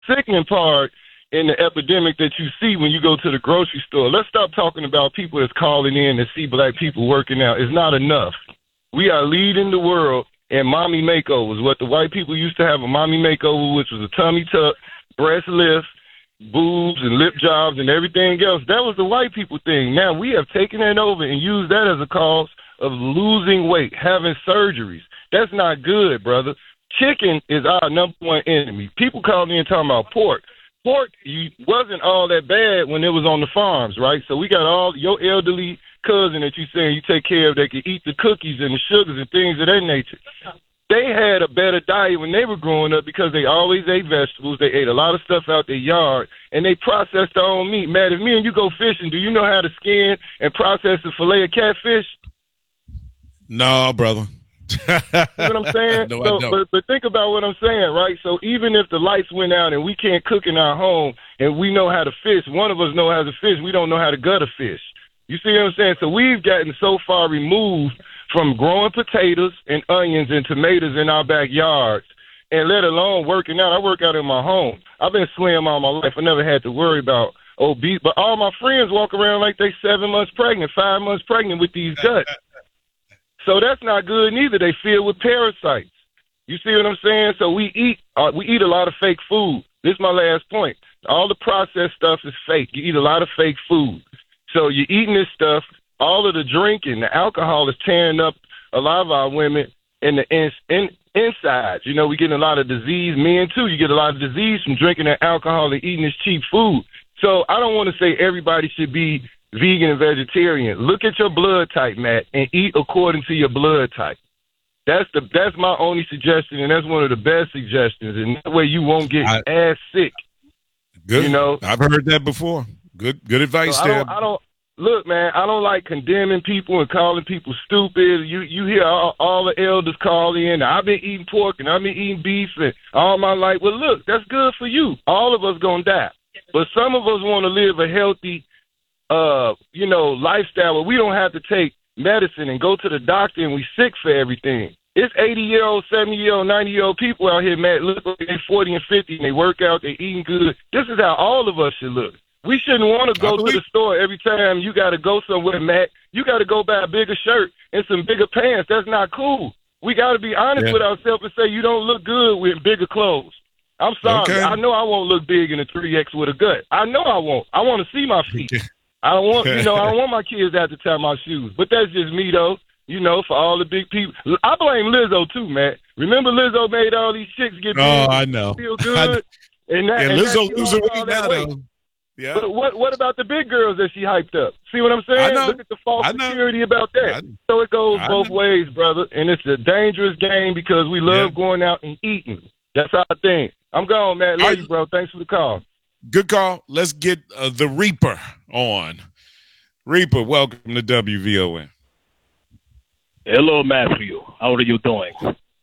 sickening part in the epidemic that you see when you go to the grocery store. Let's stop talking about people that's calling in to see black people working out. It's not enough. We are leading the world in mommy makeovers. What the white people used to have, a mommy makeover, which was a tummy tuck, breast lift, boobs and lip jobs and everything else. That was the white people thing. Now we have taken that over and used that as a cause of losing weight, having surgeries. That's not good, brother. Chicken is our number one enemy. People call me and talking about pork. Pork wasn't all that bad when it was on the farms, right? So we got all your elderly cousin that you saying you take care of that can eat the cookies and the sugars and things of that nature. They had a better diet when they were growing up because they always ate vegetables. They ate a lot of stuff out their yard, and they processed their own meat. Matt, if me and you go fishing, do you know how to skin and process a fillet of catfish? No, brother. You know what I'm saying? No, so, I don't. But think about what I'm saying, right? So even if the lights went out and we can't cook in our home and we know how to fish, one of us know how to fish, we don't know how to gut a fish. You see what I'm saying? So we've gotten so far removed from growing potatoes and onions and tomatoes in our backyards, and let alone working out. I work out in my home. I've been slim all my life. I never had to worry about obese, but all my friends walk around like they 7 months pregnant, 5 months pregnant with these guts. So that's not good neither. They filled with parasites. You see what I'm saying? So we eat a lot of fake food. This is my last point. All the processed stuff is fake. You eat a lot of fake food. So you're eating this stuff. All of the drinking, the alcohol is tearing up a lot of our women in the insides. You know, we getting a lot of disease. Men, too, you get a lot of disease from drinking that alcohol and eating this cheap food. So I don't want to say everybody should be vegan and vegetarian. Look at your blood type, Matt, and eat according to your blood type. That's my only suggestion, and that's one of the best suggestions. And that way you won't get ass sick. Good. You know, I've heard that before. Good advice there. Look, man, I don't like condemning people and calling people stupid. You hear all the elders call in. I've been eating pork and I've been eating beef and all my life. Well, look, that's good for you. All of us gonna die, but some of us want to live a healthy, lifestyle where we don't have to take medicine and go to the doctor and we sick for everything. It's 80-year-old, 70-year-old, 90-year-old people out here, man. Look like they're 40 and 50 and they work out, they're eating good. This is how all of us should look. We shouldn't want to go to the store every time you got to go somewhere, Matt. You got to go buy a bigger shirt and some bigger pants. That's not cool. We got to be honest with ourselves and say you don't look good with bigger clothes. I'm sorry. Okay. I know I won't look big in a 3X with a gut. I know I won't. I want to see my feet. I don't want my kids to have to tie my shoes. But that's just me, though. You know, for all the big people. I blame Lizzo, too, Matt. Remember Lizzo made all these chicks get big I know. feel good? and Lizzo losing weight now, though. Yeah. But what about the big girls that she hyped up? See what I'm saying? I know. Look at the false security about that. So it goes both ways, brother. And it's a dangerous game because we love going out and eating. That's our thing. I'm gone, man. Love you, bro. Thanks for the call. Good call. Let's get the Reaper on. Reaper, welcome to WVON. Hello, Matthew. How are you doing?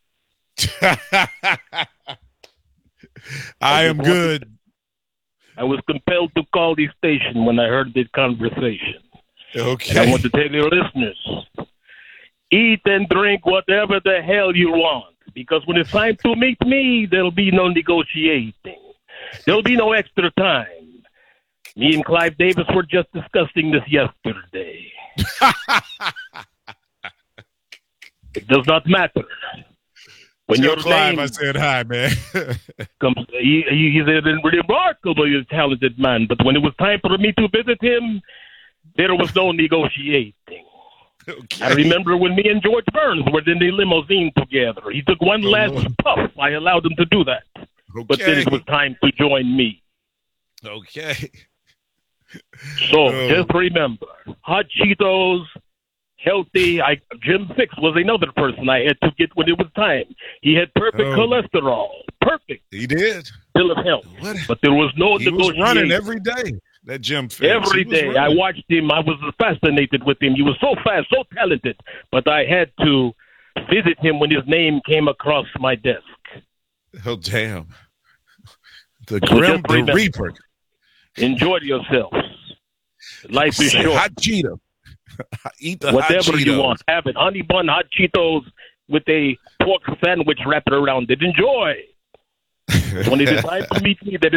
I am good. I was compelled to call the station when I heard this conversation. Okay. And I want to tell your listeners, eat and drink whatever the hell you want, because when it's time to meet me, there'll be no negotiating. There'll be no extra time. Me and Clive Davis were just discussing this yesterday. It does not matter. When Tell your Clive name I said hi, man. comes, he's a remarkably talented man, but when it was time for me to visit him, there was no negotiating. Okay. I remember when me and George Burns were in the limousine together. He took one last puff. I allowed him to do that. Okay. But then it was time to join me. Okay. So just remember, hot Cheetos, healthy. Jim Fix was another person I had to get when it was time. He had perfect cholesterol. Perfect. He did. Bill of health. But there was no He was negotiation. running every day. That Jim Fix. Every day. I watched him. I was fascinated with him. He was so fast, so talented. But I had to visit him when his name came across my desk. Oh, damn. The Reaper. Enjoy yourselves. Life is short. Hot Cheeto. Eat the whatever hot Cheetos. you want. Have it. Honey bun, hot Cheetos with a pork sandwich wrapped around it. Enjoy. When it is time to meet me, there